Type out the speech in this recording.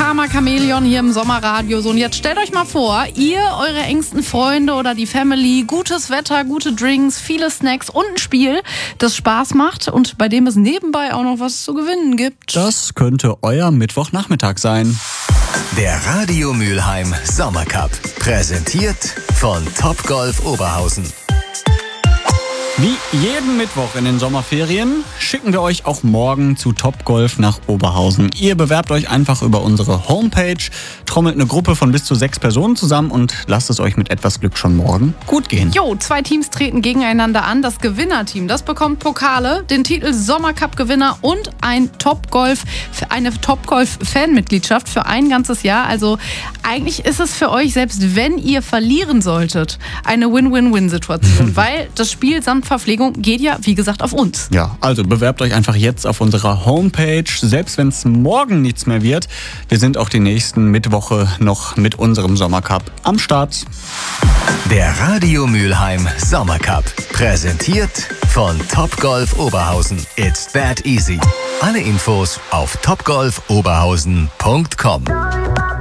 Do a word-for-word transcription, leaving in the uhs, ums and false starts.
Karma Chameleon hier im Sommerradio. So, und jetzt stellt euch mal vor, ihr, eure engsten Freunde oder die Family, gutes Wetter, gute Drinks, viele Snacks und ein Spiel, das Spaß macht und bei dem es nebenbei auch noch was zu gewinnen gibt. Das könnte euer Mittwochnachmittag sein. Der Radio Mülheim Sommercup, präsentiert von Topgolf Oberhausen. Wie jeden Mittwoch in den Sommerferien schicken wir euch auch morgen zu Topgolf nach Oberhausen. Ihr bewerbt euch einfach über unsere Homepage, trommelt eine Gruppe von bis zu sechs Personen zusammen und lasst es euch mit etwas Glück schon morgen gut gehen. Jo, zwei Teams treten gegeneinander an. Das Gewinnerteam, das bekommt Pokale, den Titel Sommercup-Gewinner und ein Topgolf, eine Topgolf-Fanmitgliedschaft für ein ganzes Jahr. Also eigentlich ist es für euch, selbst wenn ihr verlieren solltet, eine Win-Win-Win-Situation, weil das Spiel samt Verpflegung geht ja, wie gesagt, auf uns. Ja, also bewerbt euch einfach jetzt auf unserer Homepage, selbst wenn es morgen nichts mehr wird. Wir sind auch die nächsten Mittwoche noch mit unserem Sommercup am Start. Der Radio Mülheim Sommercup, präsentiert von Topgolf Oberhausen. It's that easy. Alle Infos auf topgolf oberhausen punkt com.